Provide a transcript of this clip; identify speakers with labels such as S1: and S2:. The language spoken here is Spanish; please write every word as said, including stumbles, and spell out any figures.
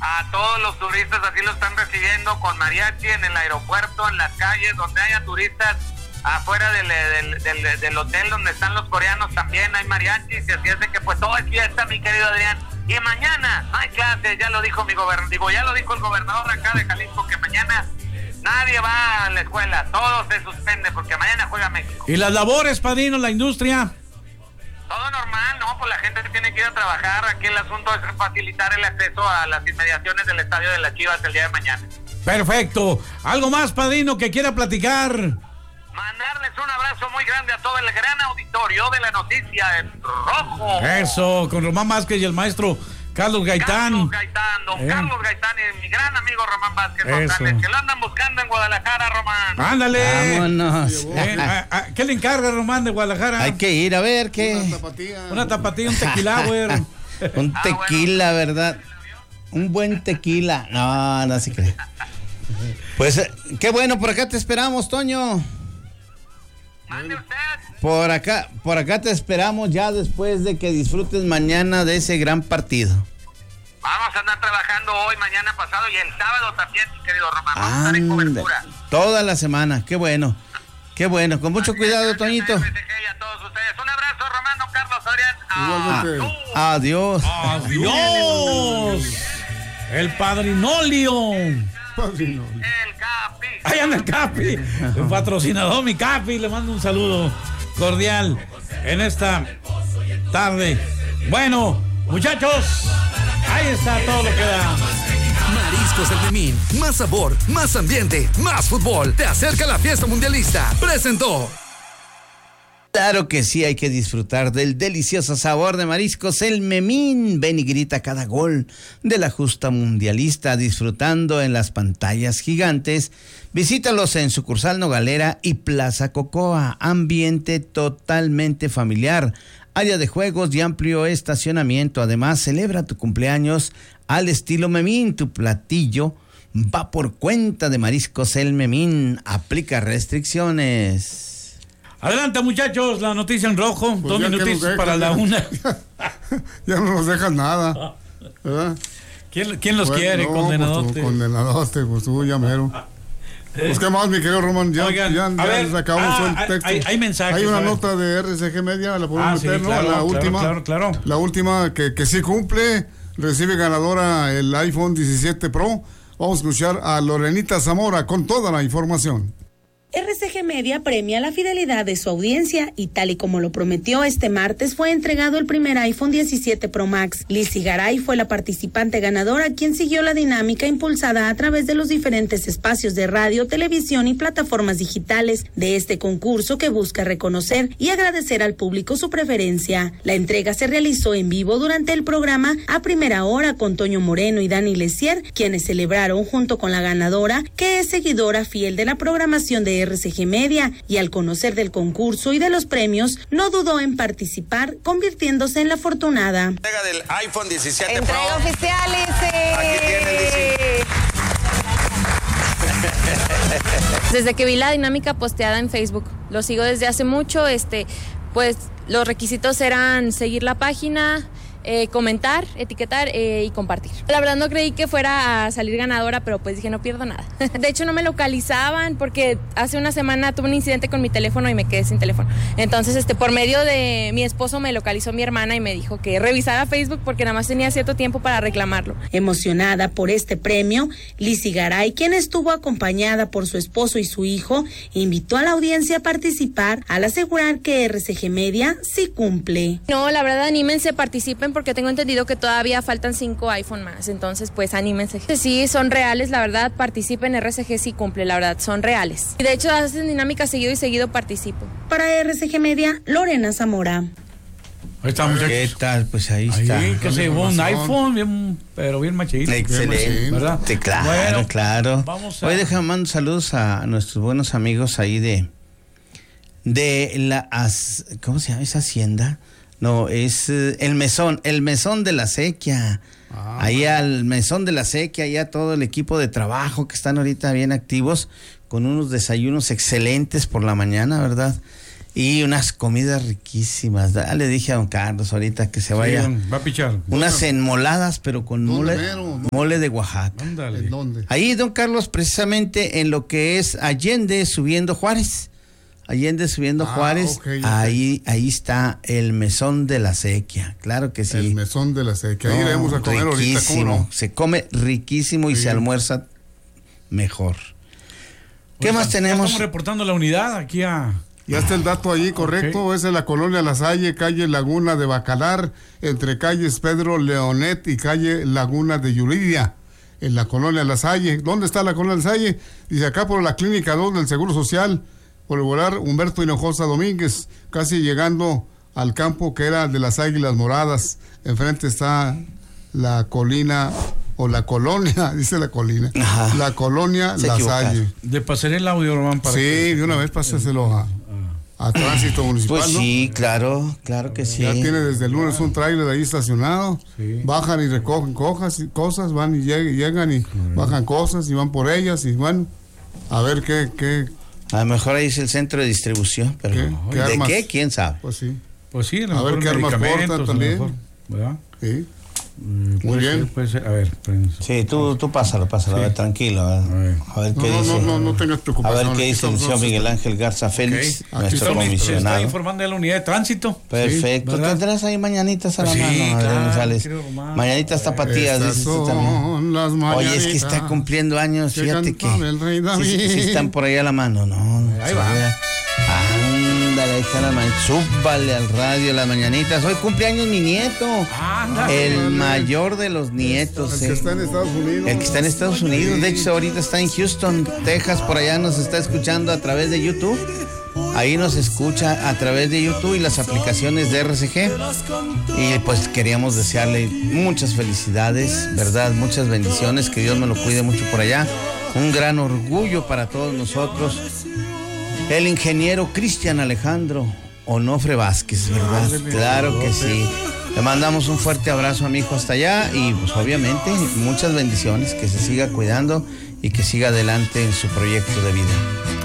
S1: a todos los turistas, así lo están recibiendo con mariachi en el aeropuerto, en las calles, donde haya turistas, afuera del, del, del, del hotel donde están los coreanos también hay mariachis, y así es de que pues todo es fiesta, mi querido Adrián. Y mañana no hay clases, ya lo dijo mi gobernador, digo, ya lo dijo el gobernador acá de Jalisco, que mañana nadie va a la escuela, todo se suspende porque mañana juega México.
S2: ¿Y las labores, padrino, la industria?
S1: Todo normal, ¿no? Pues la gente tiene que ir a trabajar. Aquí el asunto es facilitar el acceso a las inmediaciones del estadio de las Chivas el día de mañana.
S2: Perfecto. ¿Algo más, padrino, que quiera platicar?
S1: Mandarles un abrazo muy grande a todo el gran auditorio de la noticia en rojo.
S2: Eso, con Román Vázquez y el maestro Carlos Gaitán.
S1: Carlos Gaitán, don eh. Carlos Gaitán y mi gran amigo Román Vázquez González, que lo andan buscando en Guadalajara, Román.
S2: Ándale.
S3: Vámonos.
S2: Eh, a, a, ¿Qué le encarga, Román, de Guadalajara?
S3: Hay que ir a ver qué.
S4: Una tapatía.
S2: Una tapatía, un tequila, güey.
S3: Un tequila, ah, bueno. ¿Verdad? Un buen tequila. No, no se cree. Pues, eh, qué bueno, por acá te esperamos, Toño.
S1: Mande usted.
S3: Por acá, por acá te esperamos ya después de que disfrutes mañana de ese gran partido.
S1: Vamos a andar trabajando hoy, mañana, pasado y el sábado también, mi querido Román. Vamos a estar en cobertura.
S3: Toda la semana, qué bueno. Qué bueno, con mucho cuidado, Toñito.
S1: Y a todos ustedes. Un abrazo, Román, don Carlos, Adrián.
S3: Ah, adiós.
S2: Adiós. El padrinolio.
S4: Padrino.
S1: El Capi.
S2: Ahí anda el Capi. El patrocinador, mi Capi. Le mando un saludo cordial en esta tarde. Bueno, muchachos, ahí está todo lo que da.
S5: Mariscos El Memín, más sabor, más ambiente, más fútbol. Te acerca la fiesta mundialista. Presentó.
S3: Claro que sí, hay que disfrutar del delicioso sabor de Mariscos El Memín. Ven y grita cada gol de la justa mundialista disfrutando en las pantallas gigantes. Visítalos en sucursal Nogalera y Plaza Cocoa. Ambiente totalmente familiar, área de juegos y amplio estacionamiento. Además, celebra tu cumpleaños al estilo Memín. Tu platillo va por cuenta de Mariscos El Memín. Aplica restricciones.
S2: Adelante, muchachos, la noticia en rojo.
S4: Pues
S2: dos minutitos para la una.
S4: Ya no nos dejas nada, ¿verdad?
S2: ¿Quién, quién los
S4: bueno,
S2: quiere,
S4: no,
S2: condenadote?
S4: Pues tú, condenadote, pues tú, ya mero. Pues qué más, mi querido Román, ya,
S2: Oigan,
S4: ya, ya
S2: ver,
S4: acabamos
S2: ah,
S4: el texto.
S2: Hay, hay mensajes.
S4: Hay una nota de R C G Media, la podemos
S2: ah,
S4: meter,
S2: sí,
S4: ¿no?
S2: claro,
S4: la
S2: claro,
S4: última.
S2: Claro, claro.
S4: La última que, que sí cumple, recibe ganadora el iPhone diecisiete Pro. Vamos a escuchar a Lorenita Zamora con toda la información.
S6: R C G Media premia la fidelidad de su audiencia y tal y como lo prometió este martes fue entregado el primer iPhone diecisiete Pro Max. Lizzy Garay fue la participante ganadora quien siguió la dinámica impulsada a través de los diferentes espacios de radio, televisión y plataformas digitales de este concurso que busca reconocer y agradecer al público su preferencia. La entrega se realizó en vivo durante el programa A Primera Hora con Toño Moreno y Dani Lesier, quienes celebraron junto con la ganadora, que es seguidora fiel de la programación de R C G Media, y al conocer del concurso y de los premios, no dudó en participar, convirtiéndose en la afortunada.
S7: Entrega del iPhone diecisiete Pro.
S8: Entrega oficial, Lizzy.
S7: Aquí tiene, Lizzy.
S9: Desde que vi la dinámica posteada en Facebook, lo sigo desde hace mucho, este, pues los requisitos eran seguir la página, Eh, comentar, etiquetar eh, y compartir. La verdad no creí que fuera a salir ganadora, pero pues dije no pierdo nada. De hecho no me localizaban porque hace una semana tuve un incidente con mi teléfono y me quedé sin teléfono. Entonces este por medio de mi esposo me localizó mi hermana y me dijo que revisara Facebook porque nada más tenía cierto tiempo para reclamarlo.
S6: Emocionada por este premio, Lizzy Garay, quien estuvo acompañada por su esposo y su hijo, invitó a la audiencia a participar al asegurar que R C G Media sí cumple.
S9: No, la verdad anímense, participen porque tengo entendido que todavía faltan cinco iPhone más, entonces pues anímense. Sí, son reales, la verdad, participen, R C G sí cumple, la verdad, son reales. Y de hecho hacen dinámica seguido y seguido participo.
S6: Para R C G Media, Lorena Zamora.
S2: Ahí está, muchachos.
S3: ¿Qué tal? Pues ahí, ahí está.
S2: Que se llevó un iPhone, bien, pero bien machito.
S3: Excelente,
S2: ¿verdad?
S3: Sí, claro, bueno, claro.
S2: Vamos a...
S3: Hoy déjame mandar saludos a nuestros buenos amigos ahí de, de la, ¿cómo se llama esa hacienda? No, es eh, el mesón, el mesón de la Sequia. Ah, ahí bueno. Al mesón de la Sequia, allá todo el equipo de trabajo que están ahorita bien activos, con unos desayunos excelentes por la mañana, ¿verdad? Y unas comidas riquísimas. Ya le dije a don Carlos ahorita que se vaya.
S2: Sí, va a pichar.
S3: Unas enmoladas, pero con mole,
S4: mero?
S3: mole de Oaxaca.
S2: Ándale.
S4: ¿En dónde?
S3: Ahí, don Carlos, precisamente en lo que es Allende subiendo Juárez. Allende subiendo
S4: Ah,
S3: Juárez.
S4: ok, ok.
S3: Ahí, ahí está el mesón de la sequía. Claro que sí.
S4: El mesón de la sequía. Ahí
S3: No,
S4: iremos a comer ahorita, ¿cómo
S3: riquísimo.
S4: no?
S3: Se come riquísimo y
S4: Sí.
S3: se almuerza mejor. ¿Qué
S2: Pues,
S3: más
S2: ya
S3: tenemos?
S2: Estamos reportando la unidad aquí a...
S4: Ya está el dato ahí, correcto.
S2: Ok.
S4: Es en la colonia La Salle, calle Laguna de Bacalar, entre calles Pedro Leonet y calle Laguna de Yuridia, en la colonia La Salle. ¿Dónde está la colonia La Salle? Dice acá por la clínica dos del Seguro Social, por el volar Humberto Hinojosa Domínguez, casi llegando al campo que era de las Águilas Moradas. Enfrente está la colina, o la colonia, dice la colina,
S3: Ajá.
S4: la colonia
S3: Se
S4: La
S3: equivocaron.
S4: Salle.
S2: Le pasaré el audio, Román, para
S4: Sí,
S2: que-
S4: de una vez páseselo a, a Tránsito Municipal,
S3: Pues
S4: ¿no?
S3: sí, claro, claro que sí.
S4: Ya tiene desde el lunes un tráiler ahí estacionado.
S2: Sí.
S4: Bajan y recogen cojas y cosas, van y lleg- llegan y bajan cosas y van por ellas y van a ver qué, qué,
S3: A lo mejor ahí es el centro de distribución, pero
S4: ¿Qué? ¿Qué
S3: ¿de
S4: armas?
S3: qué? ¿Quién sabe?
S4: pues sí.
S2: Pues sí, a, lo
S4: A ver
S2: mejor
S4: qué armas
S2: medicamentos,
S4: portan
S2: a lo
S4: también.
S2: mejor, ¿verdad?
S4: Sí.
S2: Mm, puede
S4: bien.
S2: ser, puede ser. A ver, espérense.
S3: Sí, tú, tú pásalo, pásalo,
S2: Sí.
S3: a ver, tranquilo. A ver, a ver
S4: No,
S3: qué
S4: no,
S3: dice.
S4: no, no, no tengas
S3: A
S4: preocupación.
S3: ver qué dice el
S4: Aquí
S3: señor
S4: estamos-
S3: Miguel Ángel Garza Félix,
S2: Ok.
S3: nuestro
S4: Aquí
S2: Se está
S3: comisionado.
S2: informando de la unidad de tránsito.
S3: Perfecto.
S2: ¿verdad?
S3: ¿Tendrás ahí mañanitas a la
S2: Sí,
S3: mano? Adrián
S2: claro,
S3: González?
S2: querido Román.
S3: Mañanitas tapatías,
S4: Estas
S3: dices tú también.
S4: son las
S3: Oye, es que está
S4: mañanitas
S3: cumpliendo años,
S4: que
S3: fíjate que.
S4: cantaba el rey David.
S3: Sí, sí están por ahí a la mano, ¿no? no,
S2: Ahí
S3: sí,
S2: va.
S3: mira. Ándale, ahí están las mañanitas. Súbale al radio las mañanitas. Hoy cumpleaños mi nieto.
S2: Ándale.
S3: El mayor de los nietos.
S4: El que
S3: eh.
S4: está en Estados Unidos.
S3: El que está en Estados Unidos, de hecho ahorita está en Houston, Texas, por allá nos está escuchando a través de YouTube. Ahí nos escucha a través de YouTube y las aplicaciones de R C G. Y pues queríamos desearle muchas felicidades, ¿verdad? Muchas bendiciones, que Dios me lo cuide mucho por allá. Un gran orgullo para todos nosotros. El ingeniero Cristian Alejandro Onofre Vázquez, ¿verdad? Claro que sí. Le mandamos un fuerte abrazo a mi hijo hasta allá y pues obviamente muchas bendiciones, que se siga cuidando y que siga adelante en su proyecto de vida.